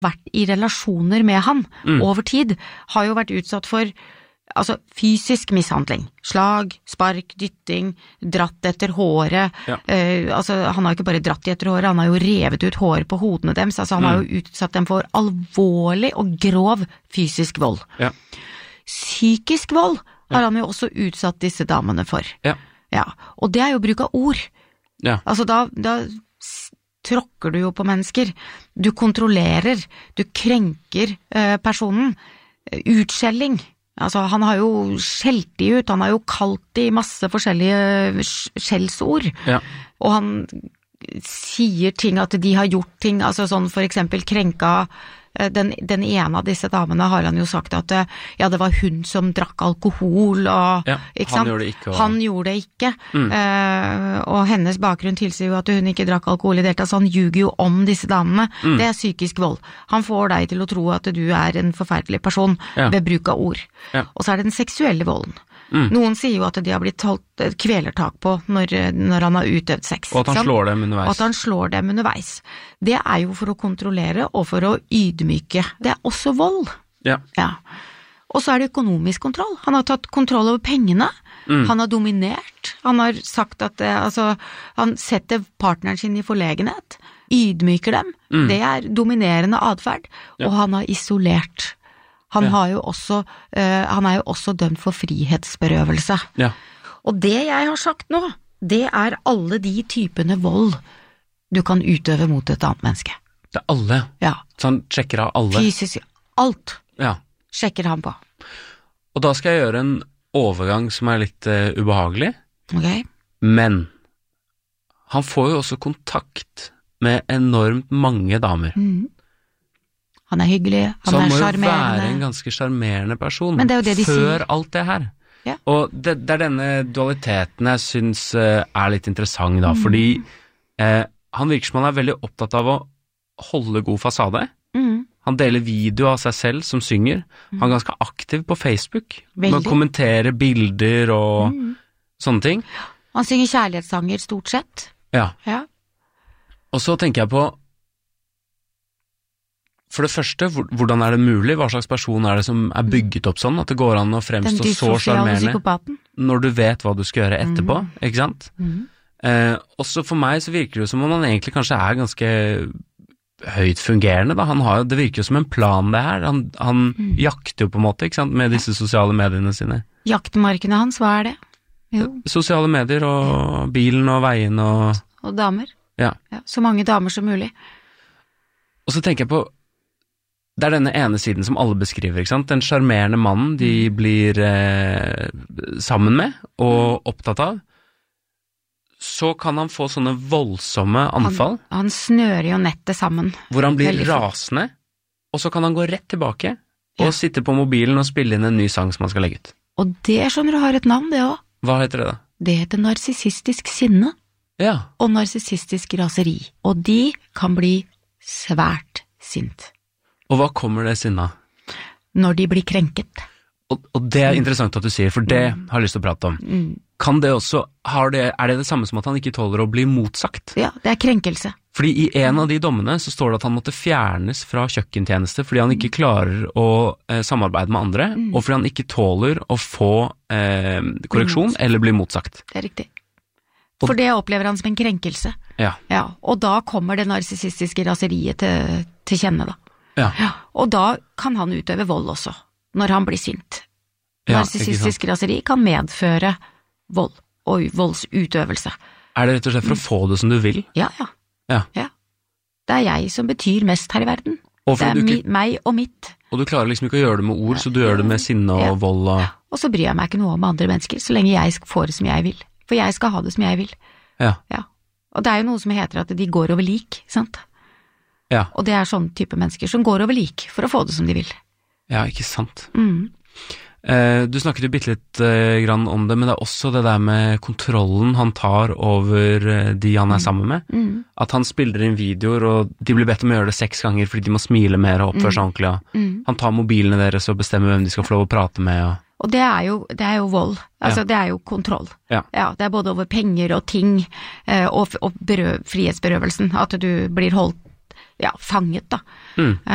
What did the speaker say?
vært i relasjoner med han over tid, har jo vært utsatt for fysisk mishandling. Slag, spark, dytting, dratt etter håret. Ja. Han har ikke bare dratt etter håret, han har jo revet ut håret på hodene deres. Han har jo utsatt dem for alvorlig og grov fysisk vold. Ja. Psykisk vold har han jo også utsatt disse damene for. Ja. Ja. Og det er jo bruk av ord. Ja. Da tråkker du jo på mennesker. Du kontrollerer, du krenker personen. Utskjelling. Han har jo skjelt de ut, han har jo kalt de masse forskjellige skjellsord, ja. Og han sier ting at de har gjort ting, sånn for eksempel krenka den ene av disse damene har han jo sagt at ja, det var hun som drakk alkohol og, ja, ikke sant? Han gjorde det ikke og hennes bakgrunn tilsier jo at hun ikke drakk alkohol i det hele tatt, så han ljuger jo om disse damene. Det er psykisk vold. Han får deg til å tro at du er en forferdelig person ved bruk av ord. Ja. Og så er det den seksuelle volden. Noen sier jo at de har blitt holdt kvelertak på når han har utøvd sex. Og at han slår dem underveis. Og at han slår dem underveis. Det er jo for å kontrollere og for å ydmyke. Det er også vold. Ja. Ja. Og så er det økonomisk kontroll. Han har tatt kontroll over pengene. Han har dominert. Han har sagt at han setter partneren sin i forlegenhet, ydmyker dem. Det er dominerende adferd. Og han har isolert. Han er jo også dømt for frihetsberøvelse. Ja. Og det jeg har sagt nå, det er alle de typene vold du kan utøve mot et annet menneske. Det er alle? Ja. Så han sjekker av alle? Fysisk, alt sjekker han på. Og da skal jeg gjøre en overgang som er litt ubehagelig. Ok. Men han får jo også kontakt med enormt mange damer. Han er hyggelig, han er charmerende. Så han må jo være en ganske charmerende person før alt det her. Ja. Og det er denne dualiteten jeg synes er litt interessant da, fordi han virker som han er veldig opptatt av å holde god fasade. Han deler video av seg selv som synger. Han er ganske aktiv på Facebook med å kommentere bilder og sånne ting. Han synger kjærlighetssanger stort sett. Ja. Og så tenker jeg på for det første, hvordan er det mulig? Hva slags person er det som er bygget opp sånn? At det går an å fremstå så charmerende når du vet hva du skal gjøre etterpå, ikke sant? Også for meg så virker det jo som om han egentlig kanskje er ganske høyt fungerende. Da. Det virker jo som en plan det her. Han jakter jo på en måte, ikke sant? Med disse sosiale mediene sine. Jaktmarkene hans, hva er det? Jo. Sosiale medier og bilen og veien og damer. Ja. Så mange damer som mulig. Og så tenker jeg på det er denne ene siden som alle beskriver, ikke sant? Den charmerende mannen de blir sammen med og opptatt av. Så kan han få sånne voldsomme anfall. Han snører jo nettet sammen. Hvor han blir rasende, og så kan han gå rett tilbake og sitte på mobilen og spille inn en ny sang som han skal legge ut. Og det skjønner du har et navn, det også. Hva heter det da? Det heter narsissistisk sinne og narsissistisk raseri. Og de kan bli svært sint. Og hva kommer det sinna? Når de blir krenket. Og det er interessant at du sier, for det har jeg lyst til å prate om. Kan det også, er det samme som at han ikke tåler å bli motsagt? Ja, det er krenkelse. Fordi i en av de dommene så står det at han måtte fjernes fra kjøkkentjeneste fordi han ikke klarer å samarbeide med andre, og fordi han ikke tåler å få korreksjon eller bli motsagt. Det er riktig. For det opplever han som en krenkelse. Ja. Og da kommer det narsissistiske raseriet til kjenne da. Ja. Og da kan han utøve vold også, når han blir sint. Narsissistisk raseri kan medføre vold og voldsutøvelse. Er det rett og slett for å få det som du vil? Ja. Det er jeg som betyr mest her i verden. Det er meg og mitt. Og du klarer liksom ikke å gjøre det med ord, så du gjør det med sinne og vold og så bryr jeg meg ikke noe om andre mennesker, så lenge jeg får det som jeg vil. For jeg skal ha det som jeg vil. Ja. Og det er jo noe som heter at de går over lik, sant? Ja. Og det er sånn type mennesker som går over lik for å få det som de vil. Ja, ikke sant. Du snakket jo bitte litt grann om det, men det er også det der med kontrollen han tar over de han er sammen med. At han spiller inn videoer, og de blir bedt om å gjøre det 6 ganger fordi de må smile mer og oppføre seg ordentlig. Han tar mobilene deres og bestemmer hvem de skal få lov å prate med. Og det er jo vold. Det er jo kontroll. Ja, det er både over penger og ting, og frihetsberøvelsen, at du blir holdt fanget da.